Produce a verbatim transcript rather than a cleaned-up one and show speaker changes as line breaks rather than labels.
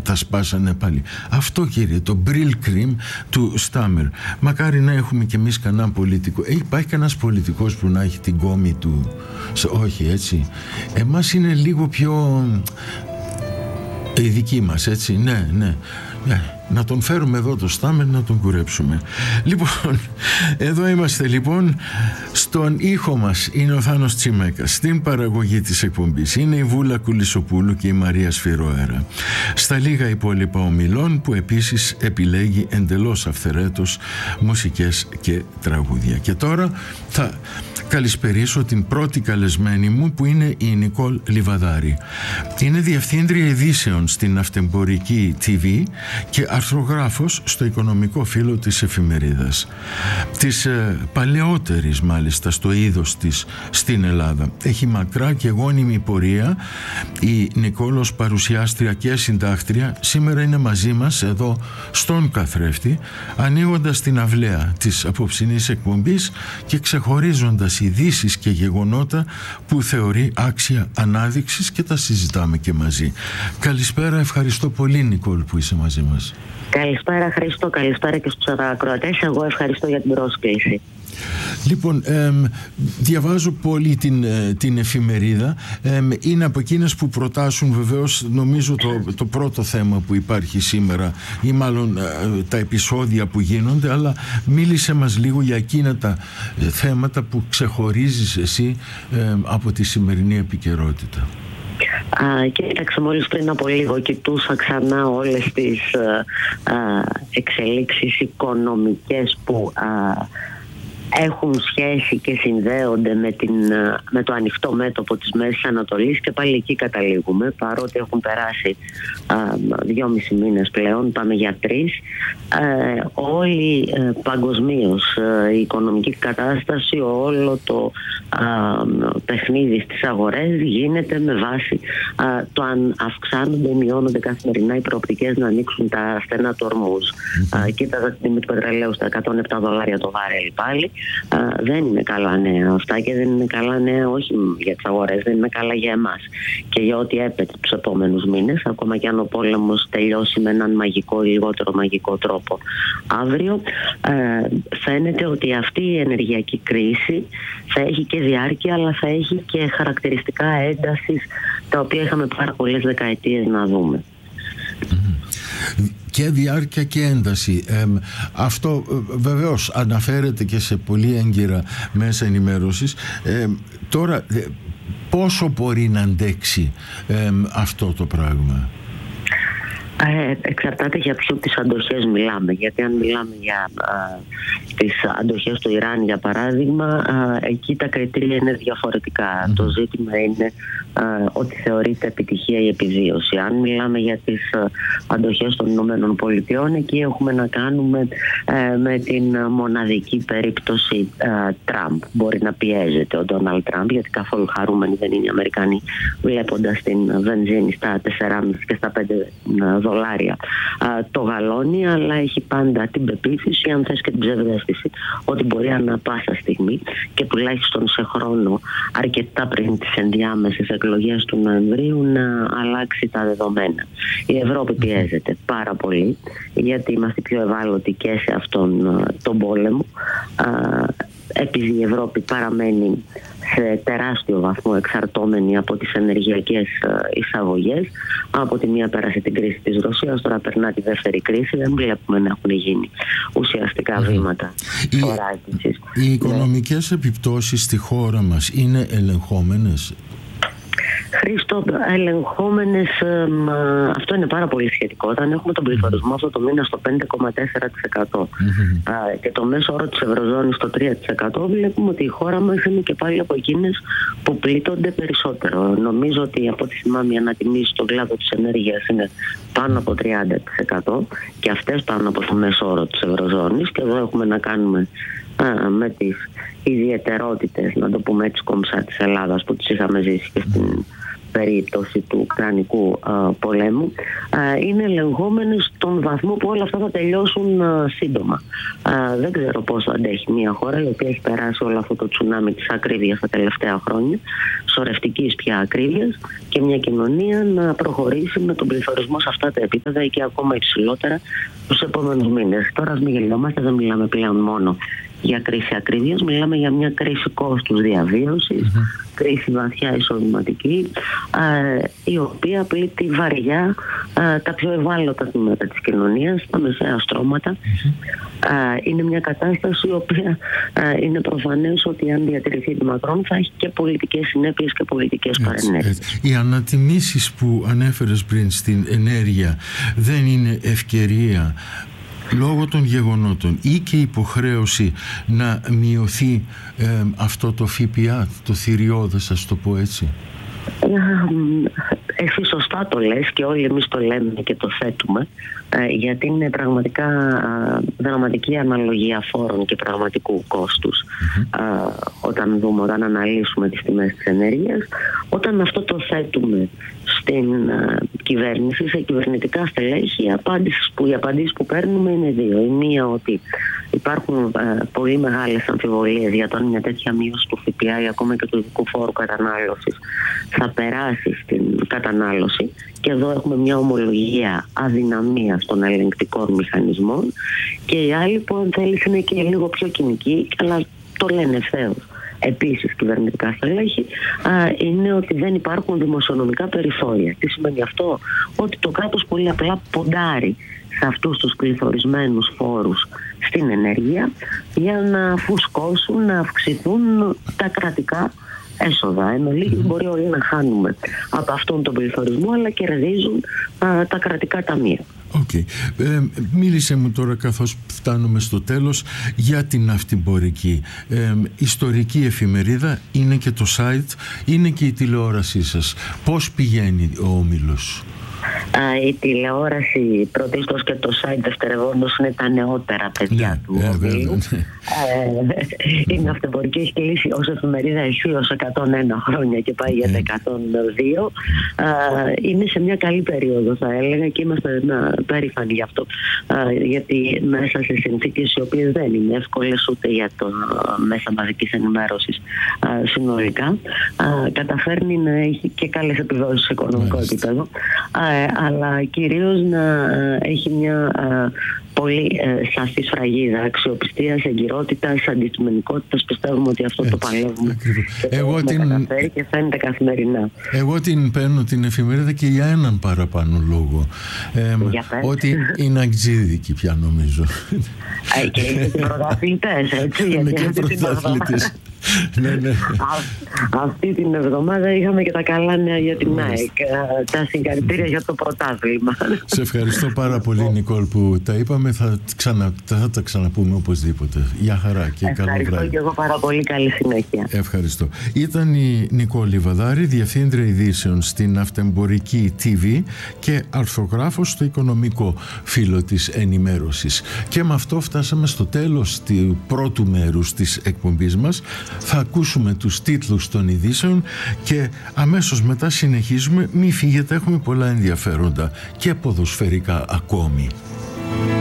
τα σπάσανε πάλι. Αυτό, κύριε, το Brill Cream του Στάμερ. Μακάρι να έχουμε κι εμείς κανένα πολιτικό. Ε, υπάρχει κανένας πολιτικός που να έχει την κόμη του? Όχι, έτσι. Εμάς είναι λίγο πιο η δική μας, έτσι. Ναι, ναι, ναι. Να τον φέρουμε εδώ το Στάμερ, να τον κουρέψουμε. Λοιπόν, εδώ είμαστε λοιπόν. Στον ήχο μας είναι ο Θάνος Τσιμέκας. Στην παραγωγή της εκπομπής είναι η Βούλα Κουλισοπούλου και η Μαρία Σφυροέρα. Στα λίγα υπόλοιπα ομιλών, που επίσης επιλέγει εντελώς αυθαιρέτως μουσικές και τραγούδια. Και τώρα θα καλησπερίσω την πρώτη καλεσμένη μου, που είναι η Νικόλ Λιβαδάρη. Είναι διευθύντρια ειδήσεων στην Ναυτεμπορική τι βι και αρθρογράφος στο οικονομικό φύλλο της εφημερίδας. Της ε, παλαιότερης μάλιστα στο είδος της στην Ελλάδα. Έχει μακρά και γόνιμη πορεία η Νικόλ ως παρουσιάστρια και συντάκτρια. Σήμερα είναι μαζί μας εδώ στον καθρέφτη, ανοίγοντας την αυλαία της απόψινής εκπομπής και ξεχωρίζοντας ειδήσεις και γεγονότα που θεωρεί άξια ανάδειξης, και τα συζητάμε και μαζί. Καλησπέρα, ευχαριστώ πολύ Νικόλ που είσαι μαζί μας.
Καλησπέρα Χρήστο, καλησπέρα και στους ακροατές. Εγώ ευχαριστώ για την πρόσκληση.
Λοιπόν, εμ, διαβάζω πολύ την, την εφημερίδα. Εμ, είναι από εκείνες που προτάσουν βεβαίως, νομίζω, το, το πρώτο θέμα που υπάρχει σήμερα, ή μάλλον ε, τα επεισόδια που γίνονται, αλλά μίλησε μας λίγο για εκείνα τα ε, θέματα που ξεχωρίζεις εσύ ε, από τη σημερινή επικαιρότητα.
Uh, κοίταξε, μόλις πριν από λίγο κοιτούσα ξανά όλες τις uh, uh, εξελίξεις οικονομικές που uh, έχουν σχέση και συνδέονται με, την, με το ανοιχτό μέτωπο της Μέσης Ανατολής, και πάλι εκεί καταλήγουμε, παρότι έχουν περάσει α, δυόμισι μήνες πλέον, πάμε για τρεις. Ε, όλη ε, παγκοσμίως ε, η οικονομική κατάσταση, όλο το α, παιχνίδι στις αγορές γίνεται με βάση α, το αν αυξάνονται ή μειώνονται καθημερινά οι προοπτικές να ανοίξουν τα στενά του Ορμούζ. Mm-hmm. Κοίταζα την τιμή του πετρελαίου στα εκατόν επτά δολάρια το βάρελ πάλι. Uh, δεν είναι καλά νέα αυτά, και δεν είναι καλά νέα όχι για τις αγορές, δεν είναι καλά για εμάς και για ό,τι έπεται τους επόμενους μήνες, ακόμα και αν ο πόλεμος τελειώσει με έναν μαγικό ή λιγότερο μαγικό τρόπο αύριο. Uh, φαίνεται ότι αυτή η ενεργειακή κρίση θα έχει και διάρκεια, αλλά θα έχει και χαρακτηριστικά έντασης, τα οποία είχαμε πάρα πολλές δεκαετίες να δούμε.
Και διάρκεια και ένταση. Ε, αυτό ε, βεβαίως αναφέρεται και σε πολύ έγκυρα μέσα ενημέρωσης. Ε, τώρα, ε, πόσο μπορεί να αντέξει ε, αυτό το πράγμα?
Ε, εξαρτάται για ποιου τις αντοχές μιλάμε. Γιατί αν μιλάμε για α, τις αντοχές του Ιράν, για παράδειγμα, α, εκεί τα κριτήρια είναι διαφορετικά. Mm. Το ζήτημα είναι α, ότι θεωρείται επιτυχία η επιβίωση. Αν μιλάμε για τις α, αντοχές των Ηνωμένων Πολιτειών, εκεί έχουμε να κάνουμε α, με την μοναδική περίπτωση α, Τραμπ. Μπορεί να πιέζεται ο Ντόναλντ Τραμπ, γιατί καθόλου χαρούμενοι δεν είναι οι Αμερικανοί, βλέποντας την βενζίνη στα τέσσερα κόμμα πέντε και στα πέντε δολάρια α, το γαλόνι, αλλά έχει πάντα την πεποίθηση, αν θες και την ψευδαίσθηση, ότι μπορεί ανά πάσα στιγμή, και τουλάχιστον σε χρόνο αρκετά πριν τις ενδιάμεσες εκλογές του Νοεμβρίου, να αλλάξει τα δεδομένα. Η Ευρώπη πιέζεται πάρα πολύ, γιατί είμαστε πιο ευάλωτοι και σε αυτόν τον πόλεμο, α, επειδή η Ευρώπη παραμένει σε τεράστιο βαθμό εξαρτώμενη από τις ενεργειακές εισαγωγές. Από τη μία πέρασε την κρίση της Ρωσίας, τώρα περνά τη δεύτερη κρίση. Δεν βλέπουμε να έχουν γίνει ουσιαστικά βήματα θωράκισης.
Οι, οι οικονομικές ναι. επιπτώσεις στη χώρα μας είναι ελεγχόμενες?
Χρήστο, ελεγχόμενες, αυτό είναι πάρα πολύ σχετικό. Όταν έχουμε τον πληθωρισμό αυτό το μήνα στο πέντε κόμμα τέσσερα τοις εκατό mm-hmm. και το μέσο όρο της Ευρωζώνης στο τρία τοις εκατό, βλέπουμε ότι η χώρα μας είναι και πάλι από εκείνες που πλήττονται περισσότερο. Νομίζω ότι, από ό,τι θυμάμαι, οι ανατιμήσεις στον κλάδο της ενέργειας είναι πάνω από τριάντα τοις εκατό και αυτές πάνω από το μέσο όρο της Ευρωζώνης, και εδώ έχουμε να κάνουμε α, με τις ιδιαιτερότητες, να το πούμε έτσι, κομψά της Ελλάδας, που τις είχαμε ζήσει και στην περίπτωση του ουκρανικού α, πολέμου, α, είναι ελεγχόμενες στον βαθμό που όλα αυτά θα τελειώσουν α, σύντομα. Α, δεν ξέρω πόσο αντέχει μια χώρα η οποία έχει περάσει όλο αυτό το τσουνάμι της ακρίβειας τα τελευταία χρόνια, σωρευτικής πια ακρίβειας, και μια κοινωνία να προχωρήσει με τον πληθωρισμό σε αυτά τα επίπεδα ή και ακόμα υψηλότερα τους επόμενους μήνες. Τώρα ας μην γελιόμαστε, δεν μιλάμε πλέον μόνο για κρίση ακρίβειας, μιλάμε για μια κρίση κόστους διαβίωσης, mm-hmm. κρίση βαθιά εισοδηματική, ε, η οποία πλήττει βαριά ε, τα πιο ευάλωτα τμήματα της κοινωνίας, τα μεσαία στρώματα. Mm-hmm. Ε, είναι μια κατάσταση η οποία ε, είναι προφανές ότι αν διατηρηθεί τη μακρόν θα έχει και πολιτικές συνέπειες και πολιτικές παρενέργειες.
Οι ανατιμήσεις που ανέφερες πριν στην ενέργεια δεν είναι ευκαιρία λόγω των γεγονότων ή και υποχρέωση να μειωθεί ε, αυτό το ΦΠΑ, το θηριώδες, ας το πω έτσι?
Εσύ σωστά το λες και όλοι εμείς το λέμε και το θέτουμε, γιατί είναι πραγματικά δραματική αναλογία φόρων και πραγματικού κόστους. Mm-hmm. Όταν δούμε, όταν αναλύσουμε τις τιμές της ενέργειας, όταν αυτό το θέτουμε στην κυβέρνηση, σε κυβερνητικά στελέχη, οι απάντησεις που, οι απαντήσεις που παίρνουμε είναι δύο. Η μία ότι υπάρχουν πολύ μεγάλες αμφιβολίες για το αν μια τέτοια μείωση του ΦΠΑ ή ακόμα και του ειδικού φόρου κατανάλωσης θα περάσει στην κατανάλωση, και εδώ έχουμε μια ομολογία αδυναμίας των ελεγκτικών μηχανισμών, και η άλλη που αν θέλεις είναι και λίγο πιο κοινική, αλλά το λένε ευθέως επίσης κυβερνητικά στελέχη, είναι ότι δεν υπάρχουν δημοσιονομικά περιθώρια. Τι σημαίνει αυτό? Ότι το κράτος πολύ απλά ποντάρει σε αυτούς τους πληθωρισμένους φόρους στην ενέργεια για να φουσκώσουν, να αυξηθούν τα κρατικά έσοδα. Εν ολίγης μπορεί όλοι να χάνουμε από αυτόν τον πληθωρισμό, αλλά κερδίζουν α, τα κρατικά ταμεία.
Okay. Ε, μίλησε μου τώρα, καθώς φτάνουμε στο τέλος, για την ναυτιμπορική. Ε, ιστορική εφημερίδα, είναι και το site, είναι και η τηλεόρασή σας. Πώς πηγαίνει ο όμιλος?
Η τηλεόραση πρωτίστως και το site δευτερευόντως είναι τα νεότερα παιδιά ναι, του ομίλου. Ναι. Η ναυτιμπορική έχει κλείσει ως εφημερίδα ισχύως εκατόν ένα χρόνια και πάει για τα εκατόν δύο. Είναι σε μια καλή περίοδο, θα έλεγα, και είμαστε περήφανοι γι' αυτό, γιατί μέσα σε συνθήκες οι οποίες δεν είναι εύκολες ούτε για το μέσα μαζικής ενημέρωσης συνολικά, καταφέρνει να έχει και καλές επιδόσεις σε οικονομικό επίπεδο, αλλά κυρίως να έχει μια πολύ ε, σαφή σφραγίδα αξιοπιστίας, εγκυρότητας, αντικειμενικότητας. Πιστεύουμε ότι αυτό έτσι, το παλεύουμε και
εγώ
το
την...
καταφέρει και φαίνεται καθημερινά.
Εγώ την παίρνω την εφημερίδα και για έναν παραπάνω λόγο. Ε, ότι είναι αγγζίδικη πια, νομίζω.
Ε, και είναι και πρωταθλητές, έτσι.
Είναι και πρωταθλητές. Ναι, ναι.
Αυτή την εβδομάδα είχαμε και τα καλά νέα για την ΑΕΚ. Τα συγχαρητήρια για το πρωτάθλημα.
Σε ευχαριστώ πάρα πολύ, Νικόλ, που τα είπαμε. Θα, ξανα, θα τα ξαναπούμε οπωσδήποτε. Γεια χαρά και καλό βράδυ.
Ευχαριστώ και εγώ πάρα πολύ. Καλή συνέχεια.
Ευχαριστώ. Ήταν η Νικόλ Λιβαδάρη, διευθύντρια ειδήσεων στην Ναυτεμπορική τι βι και αρθρογράφος στο οικονομικό φύλλο της ενημέρωσης. Και με αυτό φτάσαμε στο τέλος του πρώτου μέρους της εκπομπής μας. Θα ακούσουμε τους τίτλους των ειδήσεων και αμέσως μετά συνεχίζουμε. Μη φύγετε, έχουμε πολλά ενδιαφέροντα και ποδοσφαιρικά ακόμη.